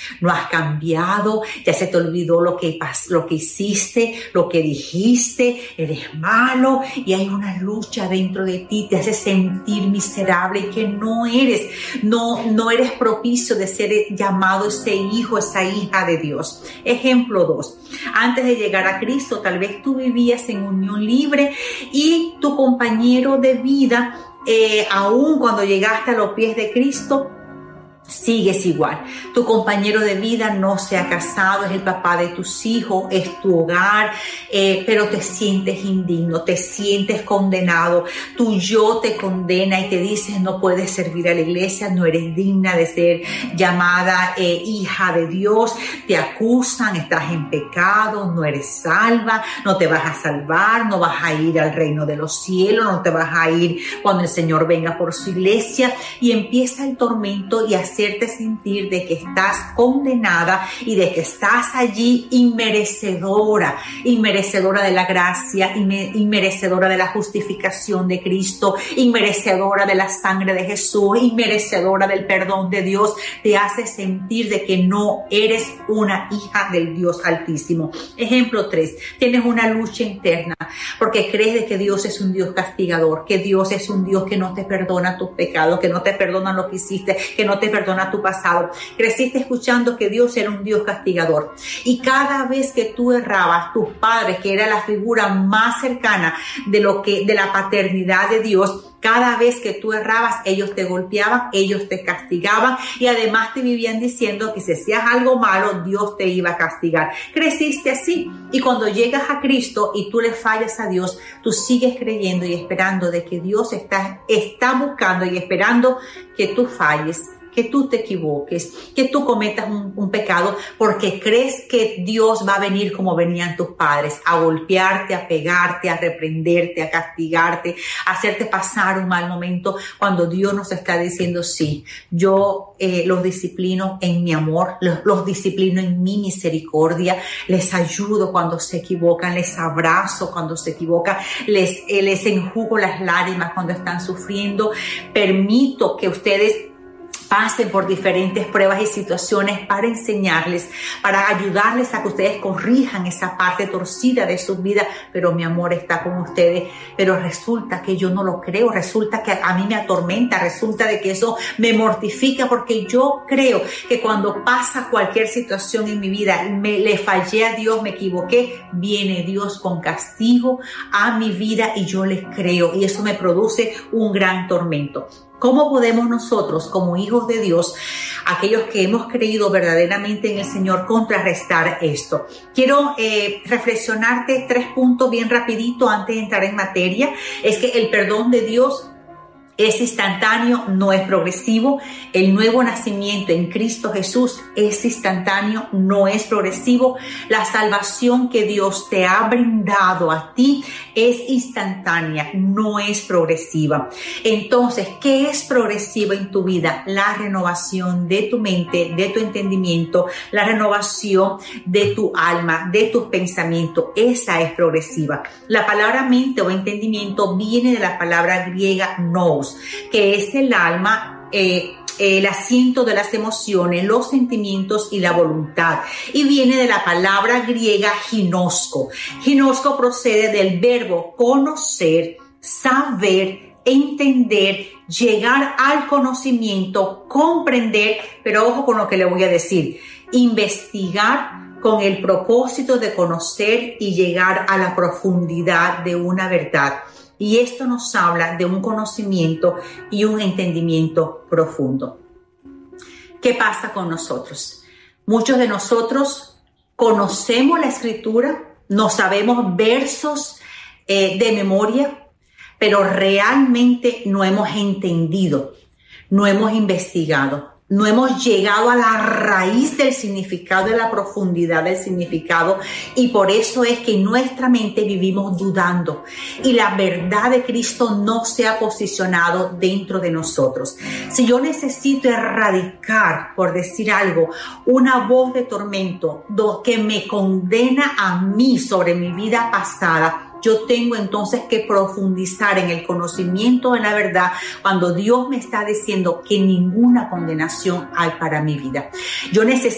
no has cambiado, ya se te olvidó lo que hiciste, lo que dijiste, eres malo y hay una lucha dentro de ti, te hace sentir miserable y que no eres propicio de ser llamado ese hijo, esa hija de Dios. Ejemplo 2. Antes de llegar a Cristo, tal vez tú vivías en unión libre y tu compañero de vida, aún cuando llegaste a los pies de Cristo, sigues igual. Tu compañero de vida no se ha casado, es el papá de tus hijos, es tu hogar, pero te sientes indigno, te sientes condenado. Tu yo te condena y te dices no puedes servir a la iglesia, no eres digna de ser llamada hija de Dios. Te acusan, estás en pecado, no eres salva, no te vas a salvar, no vas a ir al reino de los cielos, no te vas a ir cuando el Señor venga por su iglesia, y empieza el tormento y hacerte sentir de que estás condenada y de que estás allí inmerecedora de la gracia, inmerecedora de la justificación de Cristo, inmerecedora de la sangre de Jesús, inmerecedora del perdón de Dios. Te hace sentir de que no eres una hija del Dios Altísimo. Ejemplo 3. Tienes una lucha interna porque crees de que Dios es un Dios castigador, que Dios es un Dios que no te perdona tus pecados, que no te perdona lo que hiciste, que no te perdona tu pasado. Creciste escuchando que Dios era un Dios castigador, y cada vez que tú errabas, tus padres, que era la figura más cercana de la paternidad de Dios, cada vez que tú errabas, ellos te golpeaban, ellos te castigaban, y además te vivían diciendo que si hacías algo malo, Dios te iba a castigar. Creciste así, y cuando llegas a Cristo y tú le fallas a Dios, tú sigues creyendo y esperando de que Dios está buscando y esperando que tú falles, que tú te equivoques, que tú cometas un pecado, porque crees que Dios va a venir como venían tus padres, a golpearte, a pegarte, a reprenderte, a castigarte, a hacerte pasar un mal momento, cuando Dios nos está diciendo, sí, yo los disciplino en mi amor, los disciplino en mi misericordia, les ayudo cuando se equivocan, les abrazo cuando se equivocan, les enjugo las lágrimas cuando están sufriendo, permito que ustedes pasen por diferentes pruebas y situaciones para enseñarles, para ayudarles a que ustedes corrijan esa parte torcida de su vida, pero mi amor está con ustedes. Pero resulta que yo no lo creo, resulta que a mí me atormenta, resulta de que eso me mortifica, porque yo creo que cuando pasa cualquier situación en mi vida, le fallé a Dios, me equivoqué, viene Dios con castigo a mi vida y yo les creo, y eso me produce un gran tormento. ¿Cómo podemos nosotros, como hijos de Dios, aquellos que hemos creído verdaderamente en el Señor, contrarrestar esto? Quiero reflexionarte 3 puntos bien rapidito antes de entrar en materia. Es que el perdón de Dios es instantáneo, no es progresivo. El nuevo nacimiento en Cristo Jesús es instantáneo, no es progresivo. La salvación que Dios te ha brindado a ti es instantánea, no es progresiva. Entonces, ¿qué es progresivo en tu vida? La renovación de tu mente, de tu entendimiento, la renovación de tu alma, de tus pensamientos. Esa es progresiva. La palabra mente o entendimiento viene de la palabra griega nous, que es el alma, el asiento de las emociones, los sentimientos y la voluntad, y viene de la palabra griega ginosko. Ginosko procede del verbo conocer, saber, entender, llegar al conocimiento, comprender, pero ojo con lo que le voy a decir, investigar con el propósito de conocer y llegar a la profundidad de una verdad. Y esto nos habla de un conocimiento y un entendimiento profundo. ¿Qué pasa con nosotros? Muchos de nosotros conocemos la Escritura, no sabemos versos de memoria, pero realmente no hemos entendido, no hemos investigado, no hemos llegado a la raíz del significado, de la profundidad del significado, y por eso es que en nuestra mente vivimos dudando y la verdad de Cristo no se ha posicionado dentro de nosotros. Si yo necesito erradicar, por decir algo, una voz de tormento que me condena a mí sobre mi vida pasada, yo tengo entonces que profundizar en el conocimiento de la verdad cuando Dios me está diciendo que ninguna condenación hay para mi vida. Yo necesito